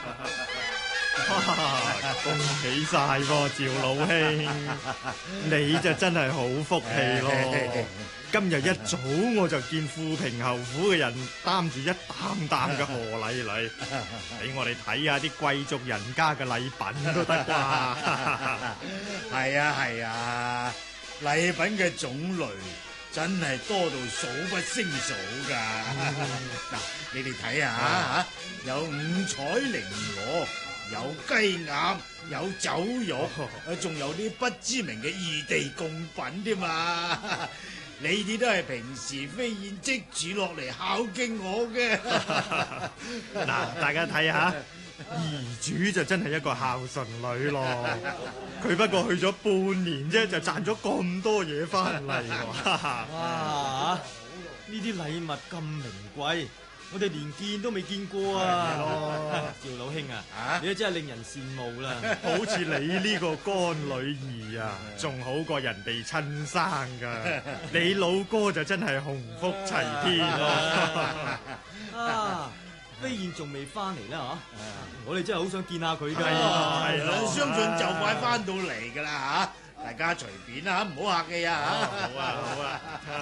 恭喜晒喎，趙老兄，你就真係好福氣咯！今日一早我就見富平侯府嘅人擔住一擔擔嘅賀禮嚟，俾我哋睇下啲貴族人家嘅禮品都得啩？ 係啊係啊，禮品嘅種類真係多到數不勝數噶。嗱，你哋睇下吓，有五彩綾羅，有雞鴨，有酒肉，仲有啲不知名嘅異地貢品添嘛。你哋都係平時飛燕積住落嚟孝敬我嘅。 嗱，大家睇下，兒主就真係一個孝順女咯。佢不過去咗半年啫，就賺咗咁多嘢翻嚟喎。 哇！呢啲禮物咁名貴，我哋連見都未見過啊！趙老兄啊，你真係令人羨慕啦！ 好似你呢個乾女兒啊，仲好過人哋親生噶。你老哥就真係鴻福齊天咯。 啊！飛燕仲未翻嚟啦嚇，我哋真係好想見下佢㗎。 係咯，相信就快翻到嚟噶啦嚇，大家隨便啦，唔好客氣啊嚇。 好啊好啊。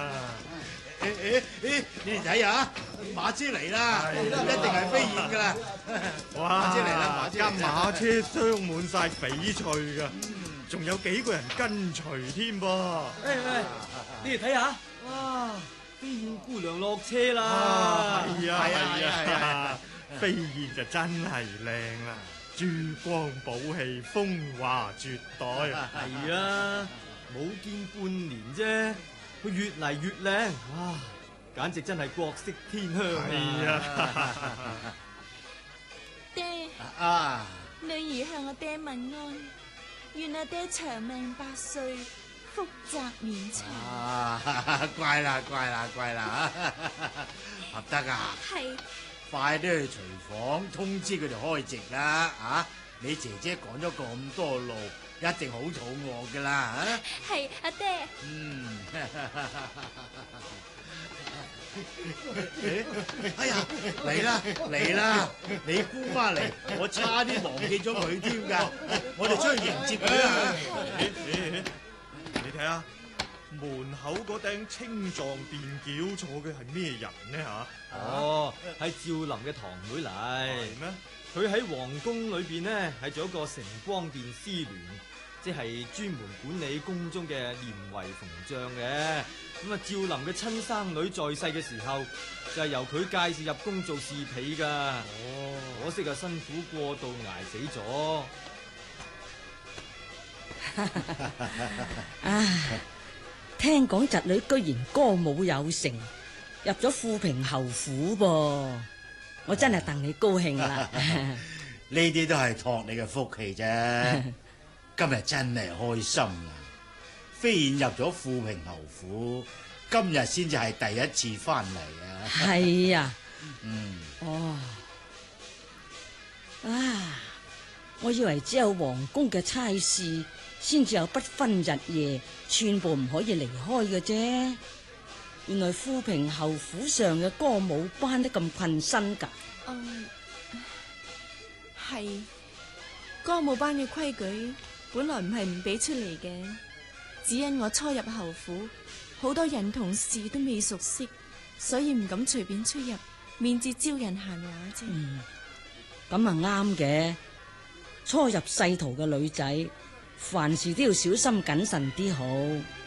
你哋睇下，馬車嚟啦，一定係飛燕噶啦。 哇！ 馬車嚟啦， 架馬車裝滿晒翡翠噶，仲有幾個人跟隨添噃。 你哋睇下，哇！飛燕姑娘落車啦！ 係啊係啊，飛燕就真係靚啦，珠光寶氣，風華絕代。 係啊，冇見半年啫，佢越嚟越靚，哇！簡直真係國色天香啊！ 爹，女兒向我爹問安，願阿爹長命百歲，福澤綿長。 乖啦乖啦乖啦，合得啊！ 係， 快啲去廚房通知佢哋開席啦！啊，你姐姐趕咗咁多路，一定好肚餓噶啦！ 係阿爹。 哎呀，嚟啦嚟啦！你姑媽嚟，我差啲忘記咗佢添噶，我哋出去迎接佢啦！ 你睇下門口嗰頂青壯便轎坐嘅係咩人呢吓？ 哦，係趙林嘅堂妹嚟。 係咩？ 佢喺皇宮裏邊呢，係做一個承光殿司聯，即係專門管理宮中嘅廉維縫帳嘅。咁啊，趙林嘅親生女在世嘅時候，就係由佢介紹入宮做侍婢噶。哦，可惜啊，辛苦過度捱死咗。 啊！聽講侄女居然歌舞有成，入咗富平侯府噃，我真係戥你高興啦！ 呢啲都係託你嘅福氣啫。今日真係開心啦！飛燕入咗富平侯府，今日先至係第一次翻嚟啊！ 係啊， 哦， 啊！我以為只有皇宮嘅差事先至有不分日夜，寸步唔可以離開嘅啫。原來富平侯府上嘅歌舞班都咁困身噶。 係歌舞班嘅規矩本來唔係唔俾出嚟嘅，只因我初入侯府，好多人同事都未熟悉，所以唔敢隨便出入，免致招人閒話啫。 咁啊啱嘅。初入仕途嘅女仔，凡事都要小心謹慎啲好。